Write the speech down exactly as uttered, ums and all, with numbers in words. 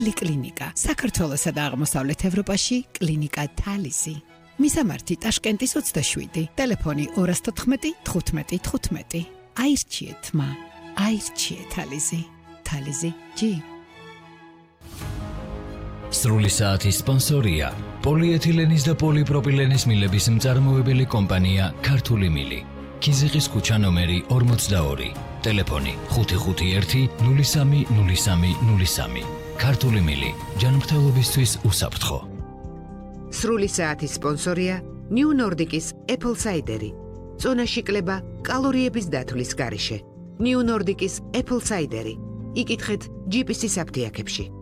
ლიკლინიკა. საქართველოსა და აღმოსავლეთ ევროპაში კლინიკა თალისი. მისამართი ტაშკენტის ოცდაშვიდი. ტელეფონი ორას თოთხმეტი თხუთმეტი თხუთმეტი. აირჩიეთ მა. აირჩიეთ თალისი. თალისი ჯი. სრული საათის სპონსორია პოლიეთილენის და პოლიპროპილენის მილების მწარმოებელი კომპანია ქართული მილი. ქიზიყის ქუჩა ნომერი ორმოცდაორი. ტელეფონი ხუთი ხუთი ერთი ნული სამი ნული სამი ნული სამი. ქართული მილი ჯანმრთელობისთვის უსაფრთხო. სრული საათის სპონსორია ნიუ ნორდიკის Apple Cider. წონაში კლება კალორიების დათვლის გარეშე. ნიუ ნორდიკის Apple Cider. იკითხეთ ჯი პი სი საფთიაქებში.